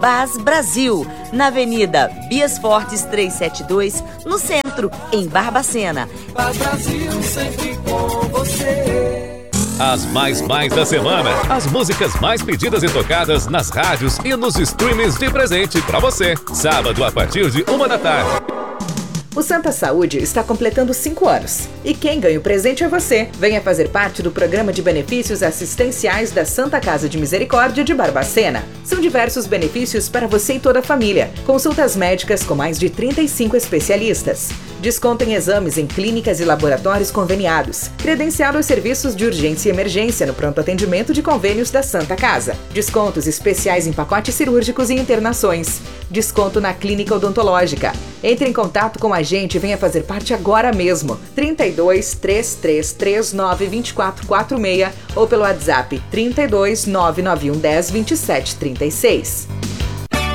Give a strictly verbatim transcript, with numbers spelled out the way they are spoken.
Bas Brasil, na Avenida Bias Fortes trezentos e setenta e dois, no centro, em Barbacena. Bas Brasil, sempre com você. As mais mais da semana. As músicas mais pedidas e tocadas nas rádios e nos streamings de presente pra você. Sábado a partir de uma da tarde. O Santa Saúde está completando cinco anos. E quem ganha o presente é você. Venha fazer parte do programa de benefícios assistenciais da Santa Casa de Misericórdia de Barbacena. São diversos benefícios para você e toda a família. Consultas médicas com mais de trinta e cinco especialistas. Desconto em exames em clínicas e laboratórios conveniados. Credenciado aos serviços de urgência e emergência no pronto atendimento de convênios da Santa Casa. Descontos especiais em pacotes cirúrgicos e internações. Desconto na clínica odontológica. Entre em contato com a gente e venha fazer parte agora mesmo. trinta e dois, três três três nove, dois quatro quatro seis ou pelo WhatsApp trinta e dois, nove nove um um zero, dois sete três seis.